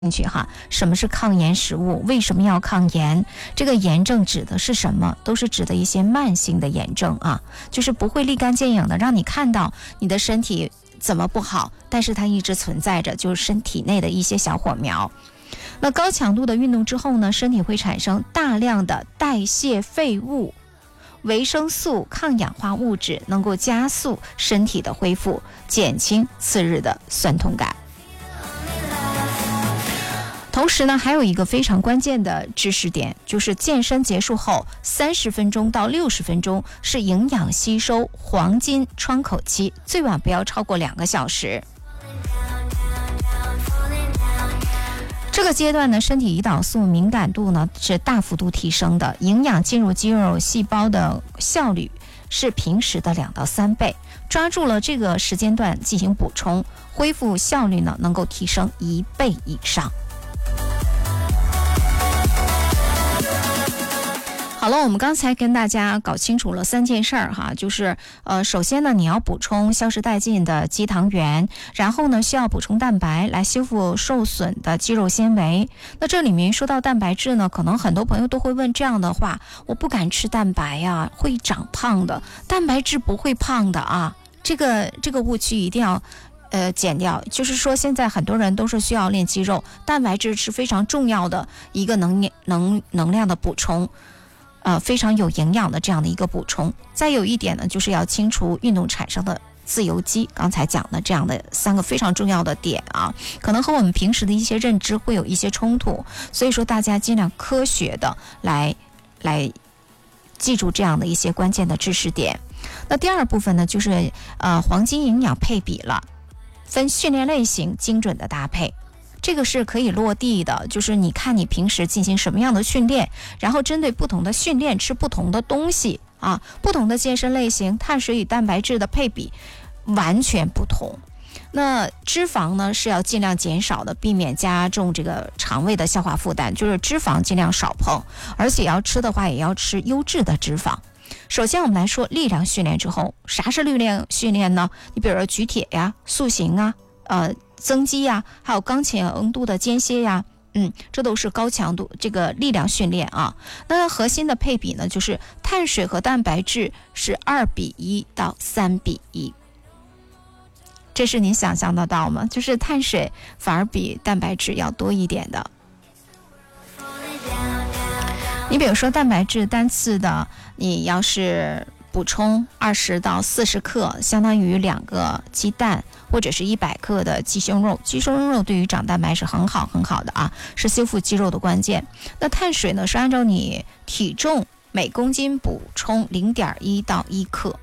去哈，什么是抗炎食物？为什么要抗炎？这个炎症指的是什么？都是指的一些慢性的炎症啊，就是不会立竿见影的让你看到你的身体怎么不好，但是它一直存在着，就是身体内的一些小火苗。那高强度的运动之后呢，身体会产生大量的代谢废物、维生素、抗氧化物质，能够加速身体的恢复，减轻次日的酸痛感。同时呢，还有一个非常关键的知识点，就是健身结束后30分钟到60分钟是营养吸收黄金窗口期，最晚不要超过2个小时。这个阶段呢，身体胰岛素敏感度呢是大幅度提升的，营养进入肌肉细胞的效率是平时的2到3倍。抓住了这个时间段进行补充，恢复效率呢能够提升1倍以上。好了，我们刚才跟大家搞清楚了3件事儿哈，就是首先呢，你要补充消失殆尽的肌糖原，然后呢，需要补充蛋白来修复受损的肌肉纤维。那这里面说到蛋白质呢，可能很多朋友都会问这样的话：我不敢吃蛋白呀，会长胖的。蛋白质不会胖的啊，这个误区一定要减掉。就是说，现在很多人都是需要练肌肉，蛋白质是非常重要的一个能量的补充。非常有营养的这样的一个补充。再有一点呢，就是要清除运动产生的自由基，刚才讲的这样的3个非常重要的点啊，可能和我们平时的一些认知会有一些冲突，所以说大家尽量科学的来记住这样的一些关键的知识点。那第二部分呢，就是黄金营养配比了，分训练类型精准的搭配。这个是可以落地的，就是你看你平时进行什么样的训练，然后针对不同的训练吃不同的东西啊，不同的健身类型，碳水与蛋白质的配比完全不同。那脂肪呢是要尽量减少的，避免加重这个肠胃的消化负担，就是脂肪尽量少碰，而且要吃的话也要吃优质的脂肪。首先我们来说力量训练之后，啥是力量训练呢？你比如说举铁呀、塑形啊、增肌呀，还有高强度的间歇呀，这都是高强度这个力量训练啊。那核心的配比呢，就是碳水和蛋白质是2:1到3:1。这是你想象得到吗？就是碳水反而比蛋白质要多一点的。你比如说蛋白质单次的，你要是补充20到40克，相当于2个鸡蛋，或者是100克的鸡胸肉。鸡胸肉对于长蛋白是很好的啊，是修复肌肉的关键。那碳水呢，是按照你体重每公斤补充0.1到1克。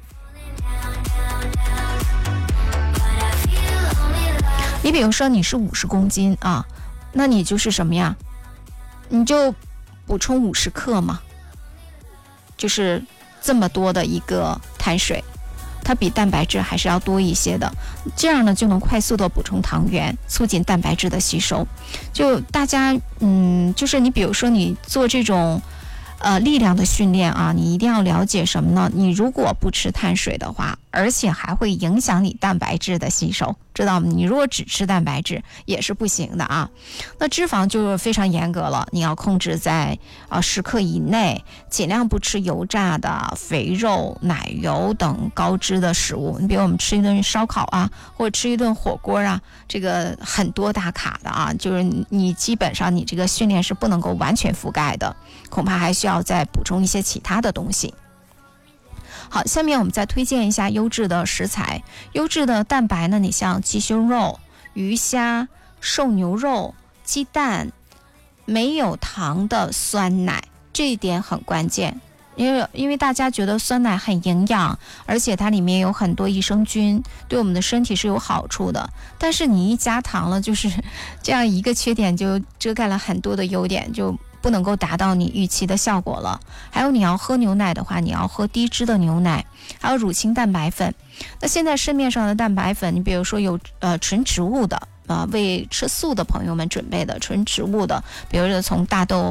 你比如说你是50公斤啊，那你就是什么呀？你就补充50克嘛，就是这么多的一个碳水，它比蛋白质还是要多一些的，这样呢就能快速的补充糖原，促进蛋白质的吸收。就大家就是你比如说你做这种力量的训练啊，你一定要了解什么呢？你如果不吃碳水的话，而且还会影响你蛋白质的吸收，知道吗？你如果只吃蛋白质也是不行的啊。那脂肪就是非常严格了，你要控制在10克以内，尽量不吃油炸的、肥肉、奶油等高脂的食物。你比如我们吃一顿烧烤啊，或者吃一顿火锅啊，这个很多大卡的啊，就是你基本上你这个训练是不能够完全覆盖的，恐怕还需要再补充一些其他的东西。好，下面我们再推荐一下优质的食材。优质的蛋白呢，你像鸡胸肉、鱼虾、瘦牛肉、鸡蛋，没有糖的酸奶，这一点很关键。因为大家觉得酸奶很营养，而且它里面有很多益生菌，对我们的身体是有好处的。但是你一加糖了，就是这样一个缺点就遮盖了很多的优点，就不能够达到你预期的效果了。还有你要喝牛奶的话，你要喝低脂的牛奶，还有乳清蛋白粉。那现在市面上的蛋白粉，你比如说有纯植物的，为吃素的朋友们准备的纯植物的，比如说从大豆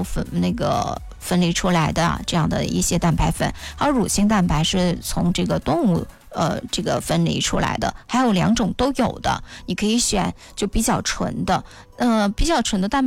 分离出来的这样的一些蛋白粉，还有乳清蛋白是从这个动物这个分离出来的，还有2种都有的，你可以选就比较纯的，比较纯的蛋白